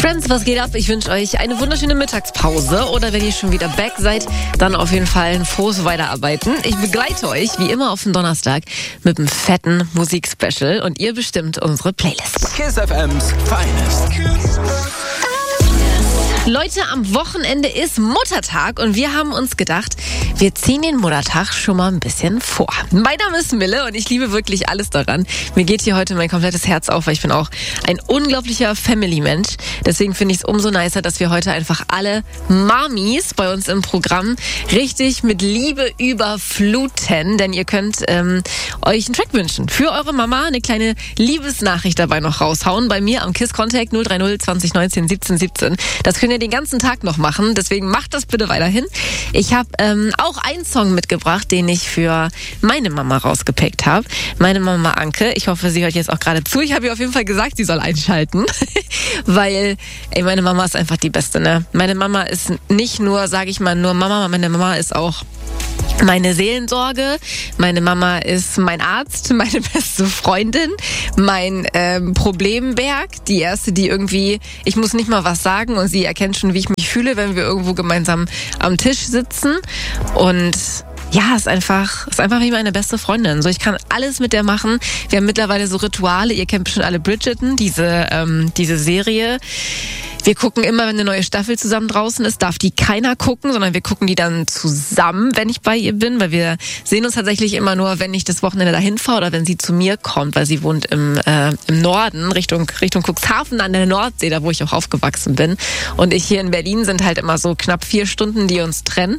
Friends, was geht ab? Ich wünsche euch eine wunderschöne Mittagspause oder wenn ihr schon wieder back seid, dann auf jeden Fall ein frohes Weiterarbeiten. Ich begleite euch wie immer auf den Donnerstag mit einem fetten Musikspecial und ihr bestimmt unsere Playlist. Kiss FM's Finest. Leute, am Wochenende ist Muttertag und wir haben uns gedacht, wir ziehen den Muttertag schon mal ein bisschen vor. Mein Name ist Mille und ich liebe wirklich alles daran. Mir geht hier heute mein komplettes Herz auf, weil ich bin auch ein unglaublicher Family-Mensch. Deswegen finde ich es umso nicer, dass wir heute einfach alle Mamis bei uns im Programm richtig mit Liebe überfluten. Denn ihr könnt euch einen Track wünschen für eure Mama, eine kleine Liebesnachricht dabei noch raushauen. Bei mir am KISS Contact 030 2019 17 17. Das könnt ihr den ganzen Tag noch machen, deswegen macht das bitte weiterhin. Ich habe auch einen Song mitgebracht, den ich für meine Mama rausgepickt habe. Meine Mama Anke, ich hoffe, sie hört jetzt auch gerade zu. Ich habe ihr auf jeden Fall gesagt, sie soll einschalten, weil meine Mama ist einfach die Beste, ne? Meine Mama ist nicht nur, sage ich mal, nur Mama, meine Mama ist auch meine Seelensorge, meine Mama ist mein Arzt, meine beste Freundin, mein Problemberg, die erste, die irgendwie, ich muss nicht mal was sagen und sie erkennt schon, wie ich mich fühle, wenn wir irgendwo gemeinsam am Tisch sitzen und ja, ist einfach wie meine beste Freundin. So, ich kann alles mit der machen. Wir haben mittlerweile so Rituale. Ihr kennt bestimmt alle Bridgerton, diese Serie. Wir gucken immer, wenn eine neue Staffel zusammen draußen ist, darf die keiner gucken, sondern wir gucken die dann zusammen, wenn ich bei ihr bin, weil wir sehen uns tatsächlich immer nur, wenn ich das Wochenende dahin fahre oder wenn sie zu mir kommt, weil sie wohnt im Norden, Richtung Cuxhaven an der Nordsee, da wo ich auch aufgewachsen bin. Und ich hier in Berlin sind halt immer so knapp 4 Stunden, die uns trennen.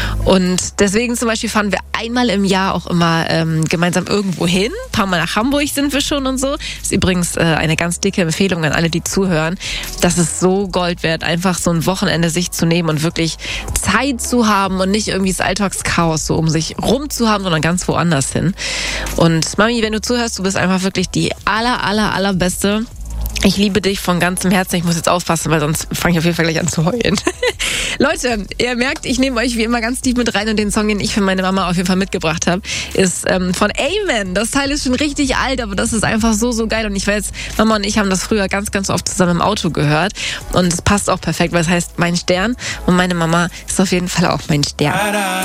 Und deswegen zum Beispiel fahren wir einmal im Jahr auch immer gemeinsam irgendwo hin. Ein paar Mal nach Hamburg sind wir schon und so. Das ist übrigens eine ganz dicke Empfehlung an alle, die zuhören. Das ist so Gold wert, einfach so ein Wochenende sich zu nehmen und wirklich Zeit zu haben und nicht irgendwie das Alltagschaos so um sich rum zu haben, sondern ganz woanders hin. Und Mami, wenn du zuhörst, du bist einfach wirklich die allerbeste. Ich liebe dich von ganzem Herzen. Ich muss jetzt aufpassen, weil sonst fange ich auf jeden Fall gleich an zu heulen. Leute, ihr merkt, ich nehme euch wie immer ganz tief mit rein und den Song, den ich für meine Mama auf jeden Fall mitgebracht habe, ist von Amen. Das Teil ist schon richtig alt, aber das ist einfach so geil. Und ich weiß, Mama und ich haben das früher ganz oft zusammen im Auto gehört. Und es passt auch perfekt, weil es heißt Mein Stern. Und meine Mama ist auf jeden Fall auch mein Stern.